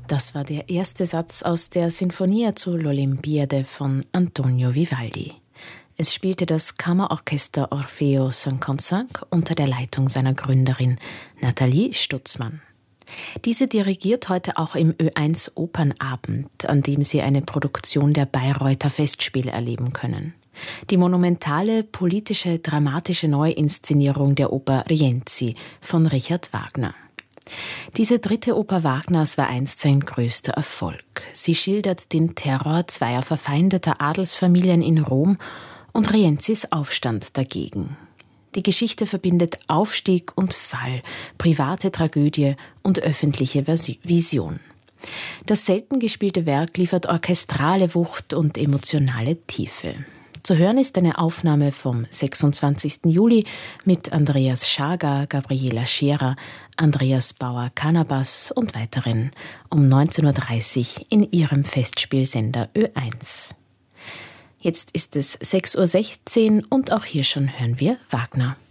Das war der erste Satz aus der Sinfonia zu l'Olimpiade von Antonio Vivaldi. Es spielte das Kammerorchester Orfeo 55 unter der Leitung seiner Gründerin Nathalie Stutzmann. Diese dirigiert heute auch im Ö1 Opernabend, an dem Sie eine Produktion der Bayreuther Festspiele erleben können. Die monumentale, politische, dramatische Neuinszenierung der Oper Rienzi von Richard Wagner. Diese dritte Oper Wagners war einst sein größter Erfolg. Sie schildert den Terror zweier verfeindeter Adelsfamilien in Rom und Rienzis Aufstand dagegen. Die Geschichte verbindet Aufstieg und Fall, private Tragödie und öffentliche Vision. Das selten gespielte Werk liefert orchestrale Wucht und emotionale Tiefe. Zu hören ist eine Aufnahme vom 26. Juli mit Andreas Schager, Gabriela Scherer, Andreas Bauer-Kanabas und weiteren um 19.30 Uhr in ihrem Festspielsender Ö1. Jetzt ist es 6.16 Uhr und auch hier schon hören wir Wagner.